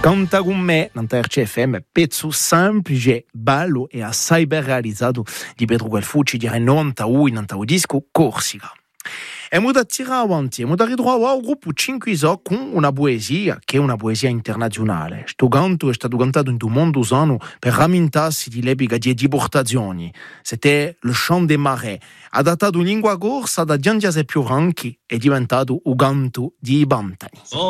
Canta con me, nanta RCFM, pezzo semplice, bello e assai ben realizzato di Pedro Guelfucci di 91 disco Corsica. E mo da tirare avanti, mo da ritrovare al gruppo 5 Iso con una poesia che è una poesia internazionale. Sto canto è stato cantato in tutto il mondo usano per rammentarsi di l'epica di deportazioni. C'était Le Chant des Marais, adattato in lingua corsa da Gian Giuseppe Franchi, è diventato un canto di Bantani.